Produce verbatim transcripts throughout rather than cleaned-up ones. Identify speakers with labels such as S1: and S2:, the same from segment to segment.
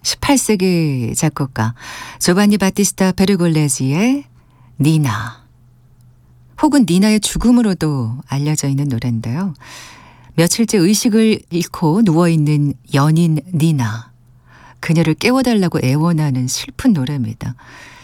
S1: 십팔 세기 작곡가 조반니 바티스타 베르골레지의 니나, 혹은 니나의 죽음으로도 알려져 있는 노래인데요. 며칠째 의식을 잃고 누워있는 연인 니나, 그녀를 깨워달라고 애원하는 슬픈 노래입니다.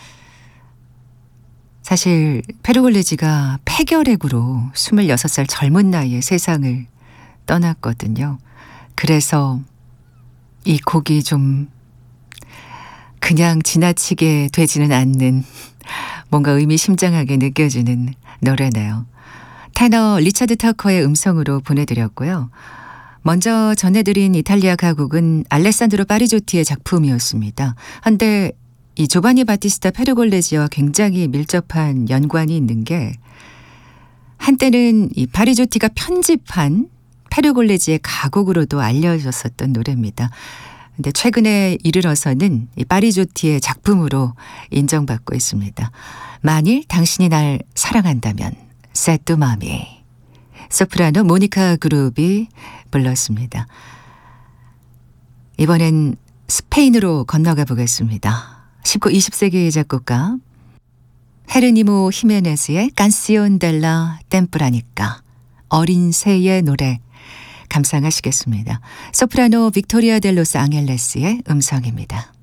S1: 사실 페르골레지가 폐결핵으로 스물여섯 살 젊은 나이에 세상을 떠났거든요. 그래서 이 곡이 좀 그냥 지나치게 되지는 않는, 뭔가 의미심장하게 느껴지는 노래네요. 테너 리차드 타커의 음성으로 보내드렸고요. 먼저 전해드린 이탈리아 가곡은 알레산드로 파리조티의 작품이었습니다. 한데 이 조바니 바티스타 페르골레지와 굉장히 밀접한 연관이 있는 게, 한때는 이 파리조티가 편집한 페르골레지의 가곡으로도 알려졌었던 노래입니다. 근데 최근에 이르러서는 이 파리조티의 작품으로 인정받고 있습니다. 만일 당신이 날 사랑한다면, 세뚜 마미. 소프라노 모니카 그룹이 불렀습니다. 이번엔 스페인으로 건너가 보겠습니다. 십구, 이십 세기 작곡가 헤르니모 히메네스의 깐시온 델라 템프라니까, 어린 새의 노래 감상하시겠습니다. 소프라노 빅토리아 델로스 앙헬레스의 음성입니다.